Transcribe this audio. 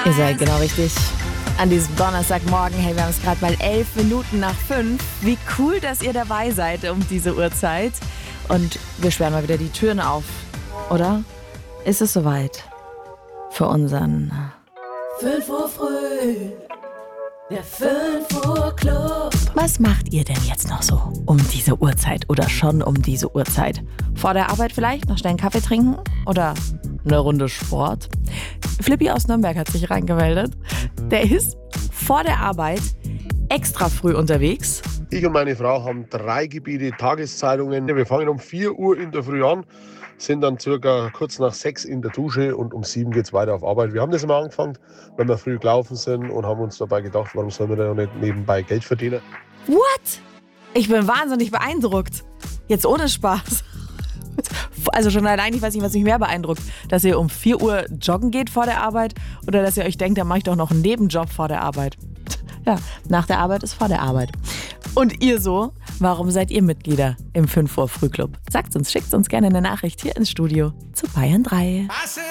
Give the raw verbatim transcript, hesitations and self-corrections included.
Ihr seid genau richtig. An diesem Donnerstagmorgen, hey, wir haben es gerade mal elf Minuten nach fünf. Wie cool, dass ihr dabei seid um diese Uhrzeit. Und wir sperren mal wieder die Türen auf, oder? Ist es soweit für unseren fünf Uhr früh, der fünf Uhr Club. Was macht ihr denn jetzt noch so um diese Uhrzeit oder schon um diese Uhrzeit? Vor der Arbeit vielleicht noch schnell einen Kaffee trinken oder eine Runde Sport? Flippy aus Nürnberg hat sich reingemeldet. Der ist vor der Arbeit extra früh unterwegs. Ich und meine Frau haben drei Gebiete, Tageszeitungen. Wir fangen um vier Uhr in der Früh an, sind dann circa kurz nach sechs in der Dusche und um sieben geht es weiter auf Arbeit. Wir haben das immer angefangen, wenn wir früh gelaufen sind und haben uns dabei gedacht, warum sollen wir da nicht nebenbei Geld verdienen? What? Ich bin wahnsinnig beeindruckt. Jetzt ohne Spaß. Also schon allein, ich weiß nicht, was mich mehr beeindruckt. Dass ihr um vier Uhr joggen geht vor der Arbeit oder dass ihr euch denkt, da mache ich doch noch einen Nebenjob vor der Arbeit. Ja, nach der Arbeit ist vor der Arbeit. Und ihr so? Warum seid ihr Mitglieder im fünf Uhr Frühclub? Sagt uns, schickt uns gerne eine Nachricht hier ins Studio zu Bayern drei.